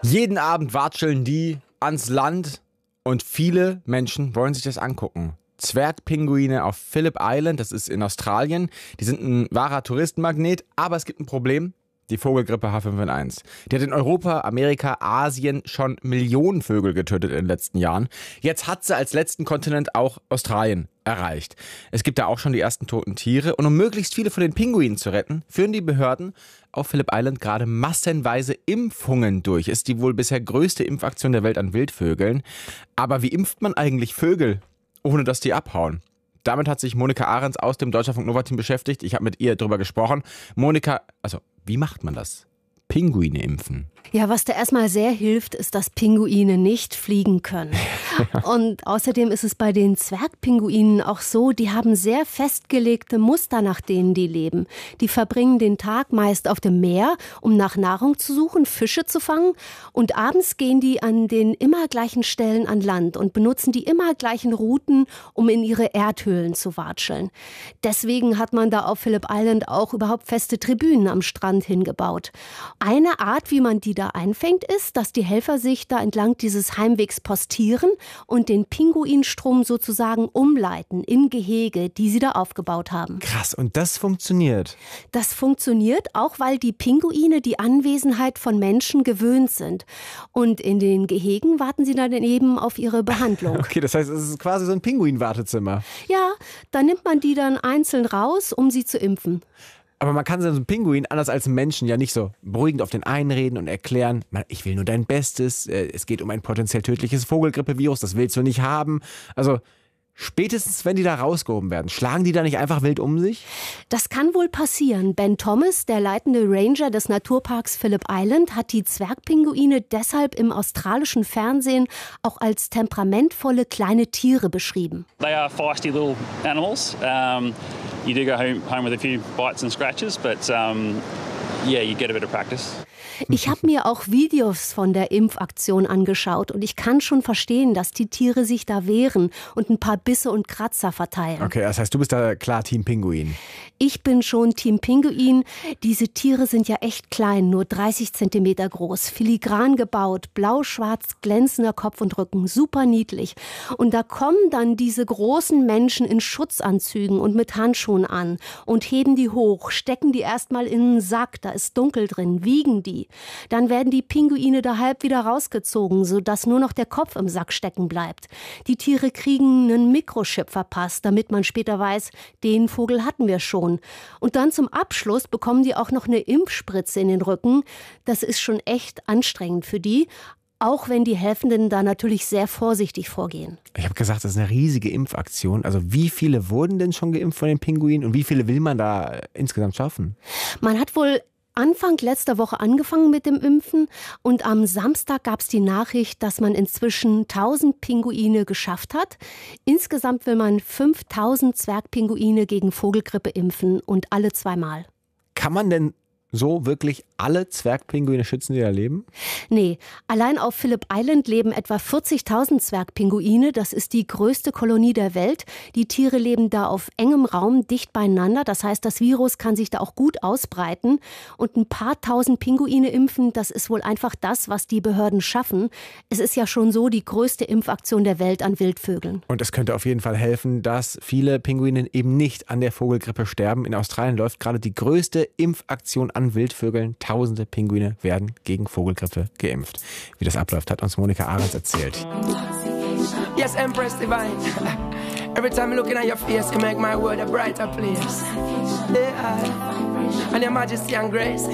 Jeden Abend watscheln die ans Land und viele Menschen wollen sich das angucken. Zwergpinguine auf Phillip Island, das ist in Australien. Die sind ein wahrer Touristenmagnet, aber es gibt ein Problem. Die Vogelgrippe H5N1. Die hat in Europa, Amerika, Asien schon Millionen Vögel getötet in den letzten Jahren. Jetzt hat sie als letzten Kontinent auch Australien erreicht. Es gibt da auch schon die ersten toten Tiere. Und um möglichst viele von den Pinguinen zu retten, führen die Behörden auf Phillip Island gerade massenweise Impfungen durch. Ist die wohl bisher größte Impfaktion der Welt an Wildvögeln. Aber wie impft man eigentlich Vögel, ohne dass die abhauen? Damit hat sich Monika Ahrens aus dem Deutschlandfunk Nova-Team beschäftigt. Ich habe mit ihr darüber gesprochen. Monika, wie macht man das? Pinguine impfen. Ja, was da erstmal sehr hilft, ist, dass Pinguine nicht fliegen können. Und außerdem ist es bei den Zwergpinguinen auch so, die haben sehr festgelegte Muster, nach denen die leben. Die verbringen den Tag meist auf dem Meer, um nach Nahrung zu suchen, Fische zu fangen. Und abends gehen die an den immer gleichen Stellen an Land und benutzen die immer gleichen Routen, um in ihre Erdhöhlen zu watscheln. Deswegen hat man da auf Phillip Island auch überhaupt feste Tribünen am Strand hingebaut. Eine Art, wie man die da einfängt, ist, dass die Helfer sich da entlang dieses Heimwegs postieren und den Pinguinstrom sozusagen umleiten in Gehege, die sie da aufgebaut haben. Krass, und das funktioniert? Das funktioniert auch, weil die Pinguine die Anwesenheit von Menschen gewöhnt sind. Und in den Gehegen warten sie dann eben auf ihre Behandlung. Okay, das heißt, es ist quasi so ein Pinguin-Wartezimmer. Ja, da nimmt man die dann einzeln raus, um sie zu impfen. Aber man kann so einen Pinguin, anders als einen Menschen, ja nicht so beruhigend auf den einreden und erklären, ich will nur dein Bestes, es geht um ein potenziell tödliches Vogelgrippevirus, das willst du nicht haben. Also spätestens, wenn die da rausgehoben werden, schlagen die da nicht einfach wild um sich? Das kann wohl passieren. Ben Thomas, der leitende Ranger des Naturparks Phillip Island, hat die Zwergpinguine deshalb im australischen Fernsehen auch als temperamentvolle kleine Tiere beschrieben. They are feisty little animals. You do go home with a few bites and scratches, but you get a bit of practice. Ich habe mir auch Videos von der Impfaktion angeschaut und ich kann schon verstehen, dass die Tiere sich da wehren und ein paar Bisse und Kratzer verteilen. Okay, das heißt, du bist da klar Team Pinguin. Ich bin schon Team Pinguin. Diese Tiere sind ja echt klein, nur 30 Zentimeter groß, filigran gebaut, blau-schwarz glänzender Kopf und Rücken, super niedlich. Und da kommen dann diese großen Menschen in Schutzanzügen und mit Handschuhen an und heben die hoch, stecken die erstmal in einen Sack, da ist dunkel drin, wiegen die. Dann werden die Pinguine da halb wieder rausgezogen, sodass nur noch der Kopf im Sack stecken bleibt. Die Tiere kriegen einen Mikrochip verpasst, damit man später weiß, den Vogel hatten wir schon. Und dann zum Abschluss bekommen die auch noch eine Impfspritze in den Rücken. Das ist schon echt anstrengend für die, auch wenn die Helfenden da natürlich sehr vorsichtig vorgehen. Ich habe gesagt, das ist eine riesige Impfaktion. Also wie viele wurden denn schon geimpft von den Pinguinen und wie viele will man da insgesamt schaffen? Man hat wohl Anfang letzter Woche angefangen mit dem Impfen und am Samstag gab es die Nachricht, dass man inzwischen 1000 Pinguine geschafft hat. Insgesamt will man 5000 Zwergpinguine gegen Vogelgrippe impfen und alle zweimal. Kann man denn so wirklich alle Zwergpinguine schützen, die da leben? Nee, allein auf Phillip Island leben etwa 40.000 Zwergpinguine. Das ist die größte Kolonie der Welt. Die Tiere leben da auf engem Raum, dicht beieinander. Das heißt, das Virus kann sich da auch gut ausbreiten. Und ein paar tausend Pinguine impfen, das ist wohl einfach das, was die Behörden schaffen. Es ist ja schon so die größte Impfaktion der Welt an Wildvögeln. Und es könnte auf jeden Fall helfen, dass viele Pinguine eben nicht an der Vogelgrippe sterben. In Australien läuft gerade die größte Impfaktion an Wildvögeln. Tausende Pinguine werden gegen Vogelgrippe geimpft. Wie das abläuft, hat uns Monika Ahrens erzählt. Yes, Empress Divine. Every time I'm looking at your face, you make my world a brighter place. Yeah. And your majesty and grace.